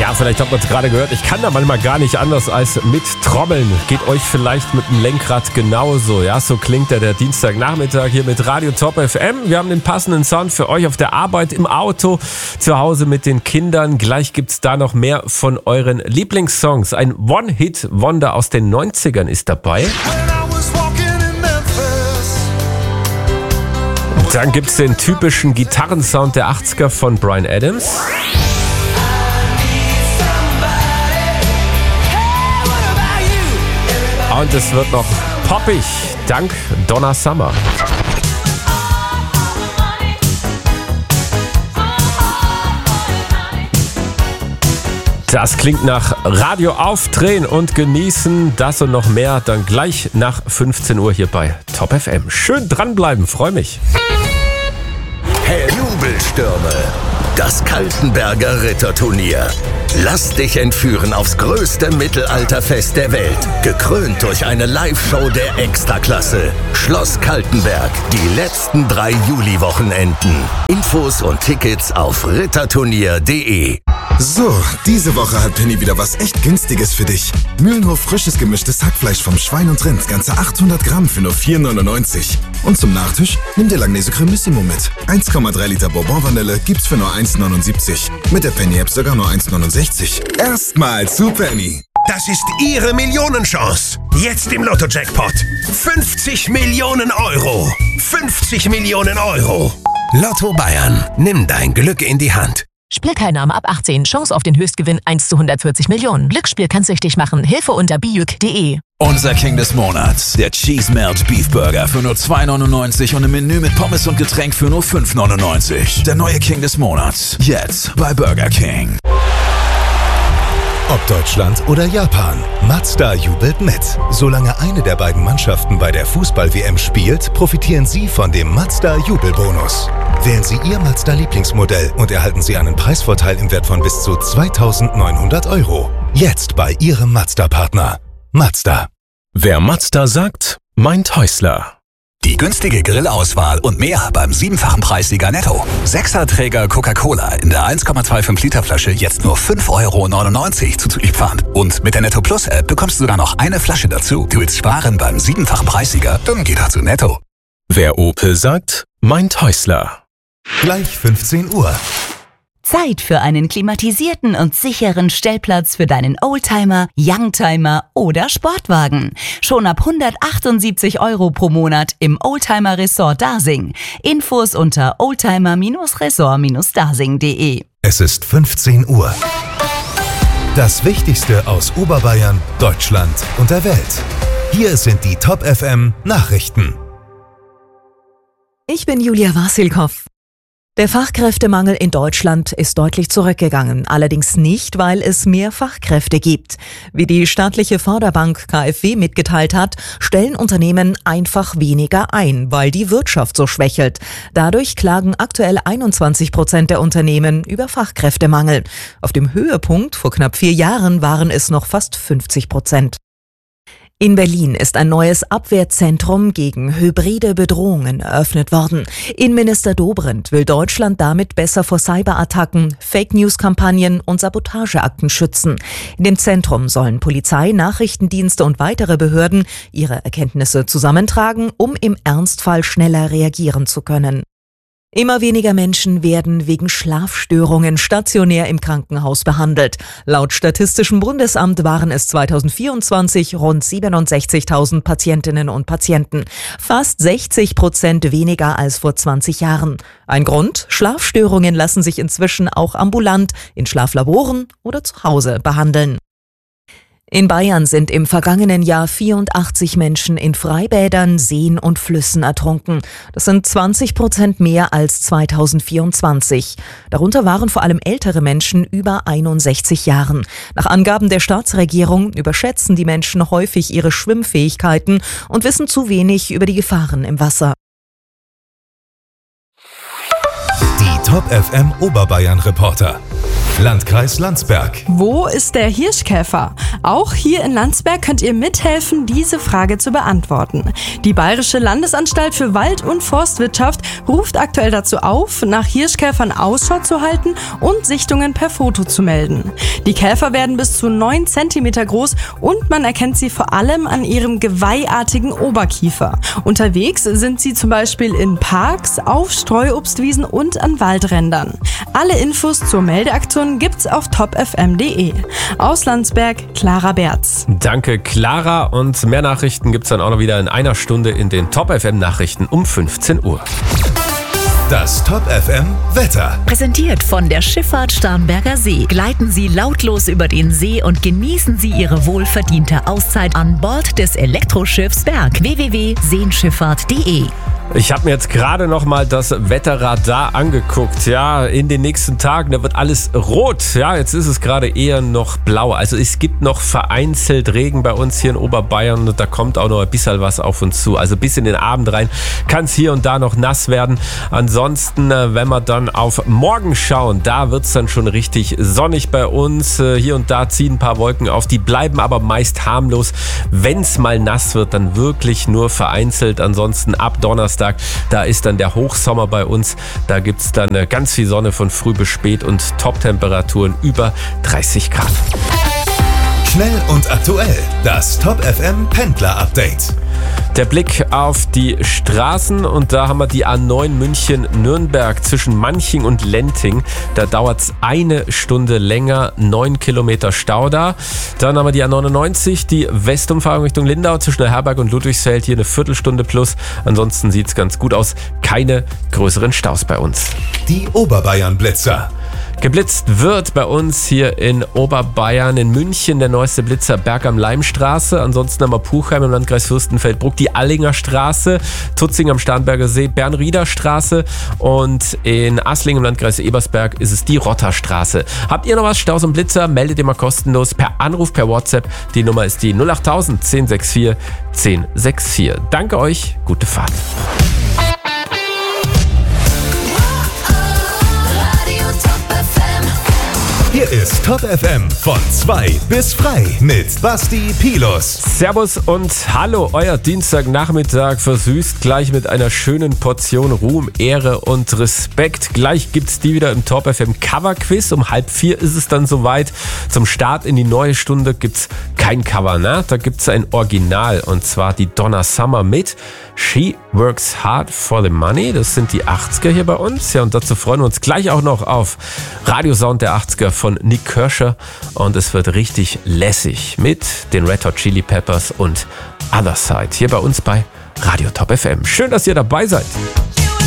Ja, vielleicht habt ihr es gerade gehört. Ich kann da manchmal gar nicht anders als mit Trommeln. Geht euch vielleicht mit dem Lenkrad genauso. Ja, so klingt der Dienstagnachmittag hier mit Radio Top FM. Wir haben den passenden Sound für euch auf der Arbeit, im Auto, zu Hause mit den Kindern. Gleich gibt's da noch mehr von euren Lieblingssongs. Ein One-Hit-Wonder aus den 90ern ist dabei. Dann gibt's den typischen Gitarrensound der 80er von Bryan Adams. Und es wird noch poppig, dank Donna Summer. Das klingt nach Radio aufdrehen und genießen. Das und noch mehr dann gleich nach 15 Uhr hier bei Top FM. Schön dranbleiben, freue mich. Hey, Jubelstürme! Das Kaltenberger Ritterturnier. Lass dich entführen aufs größte Mittelalterfest der Welt. Gekrönt durch eine Live-Show der Extraklasse. Schloss Kaltenberg. Die letzten 3 Juli-Wochenenden. Infos und Tickets auf ritterturnier.de. So, diese Woche hat Penny wieder was echt Günstiges für dich. Mühlenhof frisches gemischtes Hackfleisch vom Schwein und Rind. Ganze 800 Gramm für nur 4,99. Und zum Nachtisch nimm dir Langnese Cremissimo mit. 1,3 Liter Bourbon-Vanille gibt's für nur 1,79. Mit der Penny-App sogar nur 1,69. Erstmal zu Penny. Das ist Ihre Millionenchance. Jetzt im Lotto-Jackpot. 50 Millionen Euro. 50 Millionen Euro. Lotto Bayern. Nimm dein Glück in die Hand. Spielteilnahme ab 18. Chance auf den Höchstgewinn 1 zu 140 Millionen. Glücksspiel kann süchtig machen. Hilfe unter biuk.de. Unser King des Monats, der Cheese Melt Beef Burger für nur 2,99 und im Menü mit Pommes und Getränk für nur 5,99. Der neue King des Monats, jetzt bei Burger King. Ob Deutschland oder Japan, Mazda jubelt mit. Solange eine der beiden Mannschaften bei der Fußball-WM spielt, profitieren Sie von dem Mazda-Jubelbonus. Wählen Sie Ihr Mazda-Lieblingsmodell und erhalten Sie einen Preisvorteil im Wert von bis zu 2.900 €. Jetzt bei Ihrem Mazda-Partner. Mazda. Wer Mazda sagt, meint Häusler. Die günstige Grillauswahl und mehr beim 7-fachen Preissieger Netto. 6er-Träger Coca-Cola in der 1,25 Liter Flasche jetzt nur 5,99 € zuzüglich Pfand. Und mit der Netto Plus App bekommst du sogar noch eine Flasche dazu. Du willst sparen beim 7-fachen Preissieger? Dann geh doch zu Netto. Wer Opel sagt, meint Häusler. Gleich 15 Uhr. Zeit für einen klimatisierten und sicheren Stellplatz für deinen Oldtimer, Youngtimer oder Sportwagen. Schon ab 178 € pro Monat im Oldtimer Resort Dasing. Infos unter oldtimer-resort-dasing.de. Es ist 15 Uhr. Das Wichtigste aus Oberbayern, Deutschland und der Welt. Hier sind die Top FM Nachrichten. Ich bin Julia Wasilkow. Der Fachkräftemangel in Deutschland ist deutlich zurückgegangen, allerdings nicht, weil es mehr Fachkräfte gibt. Wie die staatliche Förderbank KfW mitgeteilt hat, stellen Unternehmen einfach weniger ein, weil die Wirtschaft so schwächelt. Dadurch klagen aktuell 21% der Unternehmen über Fachkräftemangel. Auf dem Höhepunkt vor knapp 4 Jahren waren es noch fast 50%. In Berlin ist ein neues Abwehrzentrum gegen hybride Bedrohungen eröffnet worden. Innenminister Dobrindt will Deutschland damit besser vor Cyberattacken, Fake-News-Kampagnen und Sabotageakten schützen. In dem Zentrum sollen Polizei, Nachrichtendienste und weitere Behörden ihre Erkenntnisse zusammentragen, um im Ernstfall schneller reagieren zu können. Immer weniger Menschen werden wegen Schlafstörungen stationär im Krankenhaus behandelt. Laut Statistischem Bundesamt waren es 2024 rund 67.000 Patientinnen und Patienten. Fast 60% weniger als vor 20 Jahren. Ein Grund? Schlafstörungen lassen sich inzwischen auch ambulant in Schlaflaboren oder zu Hause behandeln. In Bayern sind im vergangenen Jahr 84 Menschen in Freibädern, Seen und Flüssen ertrunken. Das sind 20% mehr als 2024. Darunter waren vor allem ältere Menschen über 61 Jahren. Nach Angaben der Staatsregierung überschätzen die Menschen häufig ihre Schwimmfähigkeiten und wissen zu wenig über die Gefahren im Wasser. Die Top FM Oberbayern Reporter. Landkreis Landsberg. Wo ist der Hirschkäfer? Auch hier in Landsberg könnt ihr mithelfen, diese Frage zu beantworten. Die Bayerische Landesanstalt für Wald- und Forstwirtschaft ruft aktuell dazu auf, nach Hirschkäfern Ausschau zu halten und Sichtungen per Foto zu melden. Die Käfer werden bis zu 9 cm groß und man erkennt sie vor allem an ihrem geweihartigen Oberkiefer. Unterwegs sind sie zum Beispiel in Parks, auf Streuobstwiesen und an Waldrändern. Alle Infos zur Meldeaktion gibt's auf topfm.de. Aus Landsberg, Clara Berz. Danke, Clara. Und mehr Nachrichten gibt's dann auch noch wieder in einer Stunde in den Top-FM-Nachrichten um 15 Uhr. Das Top FM Wetter. Präsentiert von der Schifffahrt Starnberger See. Gleiten Sie lautlos über den See und genießen Sie Ihre wohlverdiente Auszeit an Bord des Elektroschiffs Berg. www.seenschifffahrt.de. Ich habe mir jetzt gerade noch mal das Wetterradar angeguckt. Ja, in den nächsten Tagen, da wird alles rot. Ja, jetzt ist es gerade eher noch blau. Also es gibt noch vereinzelt Regen bei uns hier in Oberbayern und da kommt auch noch ein bisschen was auf uns zu. Also bis in den Abend rein kann es hier und da noch nass werden. Ansonsten, wenn wir dann auf morgen schauen, da wird es dann schon richtig sonnig bei uns. Hier und da ziehen ein paar Wolken auf, die bleiben aber meist harmlos. Wenn es mal nass wird, dann wirklich nur vereinzelt. Ansonsten ab Donnerstag, da ist dann der Hochsommer bei uns. Da gibt es dann ganz viel Sonne von früh bis spät und Top-Temperaturen über 30 Grad. Schnell und aktuell. Das Top FM Pendler Update. Der Blick auf die Straßen und da haben wir die A9 München-Nürnberg zwischen Manching und Lenting. Da dauert es 1 Stunde länger, 9 Kilometer Stau da. Dann haben wir die A99, die Westumfahrung Richtung Lindau zwischen der Herberg und Ludwigsfeld. Hier eine Viertelstunde plus. Ansonsten sieht es ganz gut aus. Keine größeren Staus bei uns. Die Oberbayern-Blitzer. Geblitzt wird bei uns hier in Oberbayern, in München, der neueste Blitzer Berg am Leimstraße. Ansonsten haben wir Puchheim im Landkreis Fürstenfeldbruck, die Allinger Straße, Tutzing am Starnberger See, Bernrieder Straße und in Asling im Landkreis Ebersberg ist es die Rotterstraße. Habt ihr noch was, Staus und Blitzer? Meldet ihr mal kostenlos per Anruf, per WhatsApp. Die Nummer ist die 08000 1064 1064. Danke euch, gute Fahrt. Hier ist Top FM von 2 bis frei mit Basti Pilus. Servus und hallo, euer Dienstagnachmittag versüßt gleich mit einer schönen Portion Ruhm, Ehre und Respekt. Gleich gibt's die wieder im Top FM Cover Quiz. Um 3:30 ist es dann soweit. Zum Start in die neue Stunde gibt's kein Cover, ne? Da gibt's ein Original und zwar die Donna Summer mit She Works Hard for the Money. Das sind die 80er hier bei uns. Ja, und dazu freuen wir uns gleich auch noch auf Radiosound der 80er von Nick Kershaw. Und es wird richtig lässig mit den Red Hot Chili Peppers und Other Side hier bei uns bei Radio Top FM. Schön, dass ihr dabei seid.